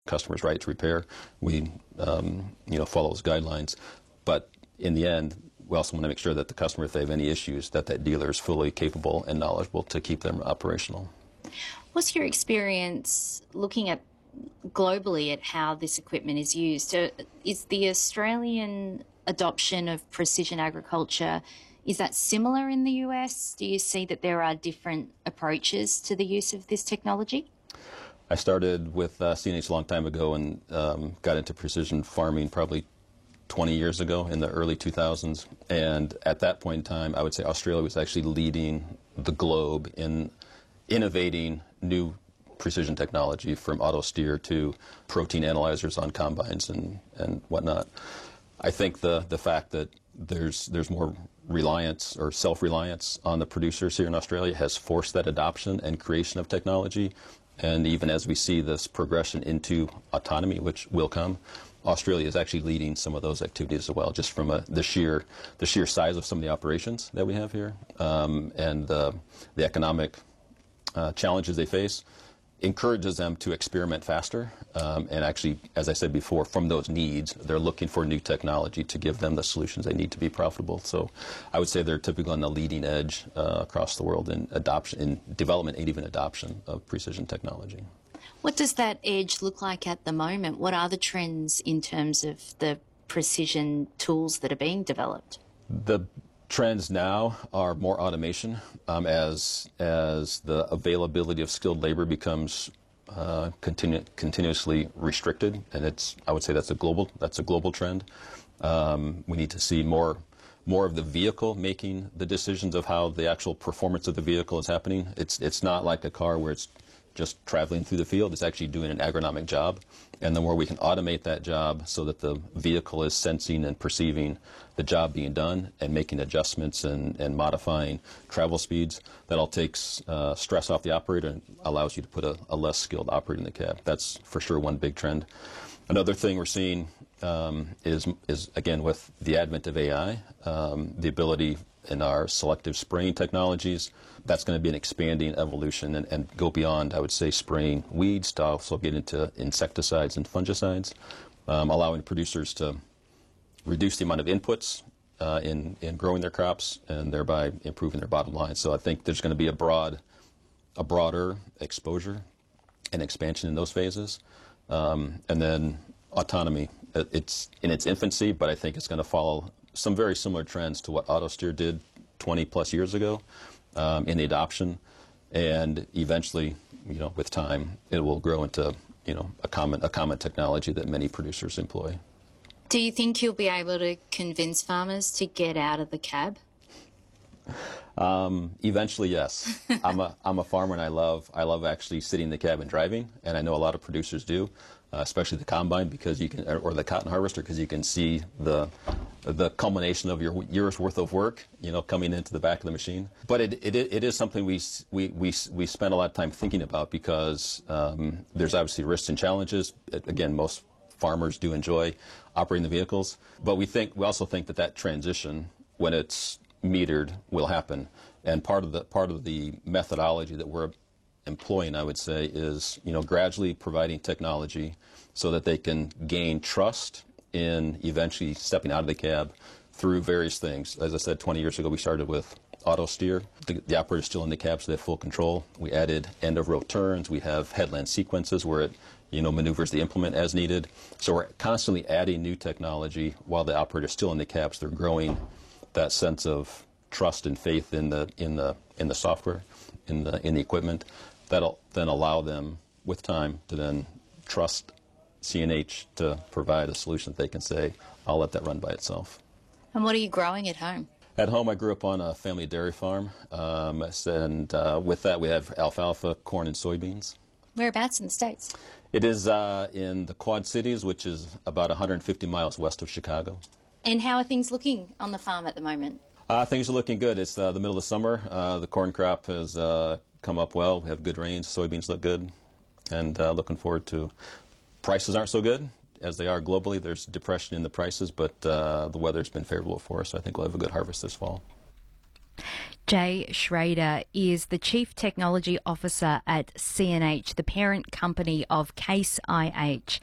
customer's right to repair. We follow those guidelines. But in the end, we also want to make sure that the customer, if they have any issues, that dealer is fully capable and knowledgeable to keep them operational. What's your experience looking at globally at how this equipment is used? Is the Australian adoption of precision agriculture, is that similar in the US? Do you see that there are different approaches to the use of this technology? I started with CNH a long time ago and got into precision farming probably 20 years ago in the early 2000s. And at that point in time, I would say Australia was actually leading the globe in innovating new precision technology, from auto steer to protein analyzers on combines and whatnot. I think the fact that there's more reliance or self-reliance on the producers here in Australia has forced that adoption and creation of technology. And even as we see this progression into autonomy, which will come, Australia is actually leading some of those activities as well, just from the sheer size of some of the operations that we have here, and the economic challenges they face encourages them to experiment faster. And actually, as I said before, from those needs, they're looking for new technology to give them the solutions they need to be profitable. So I would say they're typically on the leading edge across the world in adoption, in development, and even adoption of precision technology. What does that edge look like at the moment? What are the trends in terms of the precision tools that are being developed? The trends now are more automation, as the availability of skilled labor becomes continuously restricted, and I would say that's a global trend. We need to see more of the vehicle making the decisions of how the actual performance of the vehicle is happening. It's not like a car where it's just traveling through the field. It's actually doing an agronomic job. And the more we can automate that job so that the vehicle is sensing and perceiving the job being done and making adjustments and modifying travel speeds, that all takes stress off the operator and allows you to put a less skilled operator in the cab. That's for sure one big trend. Another thing we're seeing is again, with the advent of AI, the ability in our selective spraying technologies, that's going to be an expanding evolution and go beyond, I would say, spraying weeds to also get into insecticides and fungicides, allowing producers to reduce the amount of inputs in growing their crops and thereby improving their bottom line. So I think there's going to be a broader exposure and expansion in those phases. And then autonomy, it's in its infancy, but I think it's going to follow some very similar trends to what AutoSteer did 20 plus years ago in the adoption, and eventually, with time, it will grow into a common technology that many producers employ. Do you think you'll be able to convince farmers to get out of the cab? Eventually, yes. I'm a farmer, and I love actually sitting in the cab and driving, and I know a lot of producers do, especially the combine, because you can, or the cotton harvester, because you can see the culmination of your year's worth of work, coming into the back of the machine. But it is something we spend a lot of time thinking about, because there's obviously risks and challenges. Again, most farmers do enjoy operating the vehicles, but we also think that transition, when it's metered, will happen. And part of the methodology that we're employing, I would say, is gradually providing technology so that they can gain trust in eventually stepping out of the cab through various things. As I said, 20 years ago we started with auto steer. The operator's still in the cab, so they have full control. We added end of row turns. We have headland sequences where it maneuvers the implement as needed. So we're constantly adding new technology while the operator's still in the cab, so they're growing that sense of trust and faith in the software, in the equipment. That'll then allow them, with time, to then trust CNH to provide a solution that they can say, I'll let that run by itself. And what are you growing at home? At home, I grew up on a family dairy farm, and with that we have alfalfa, corn, and soybeans. Whereabouts in the States? It is in the Quad Cities, which is about 150 miles west of Chicago. And how are things looking on the farm at the moment? Things are looking good. It's the middle of summer. The corn crop has come up well. We have good rains. Soybeans look good. And looking forward to, prices aren't so good as they are globally. There's depression in the prices, but the weather's been favorable for us. So I think we'll have a good harvest this fall. Jay Schrader is the Chief Technology Officer at CNH, the parent company of Case IH.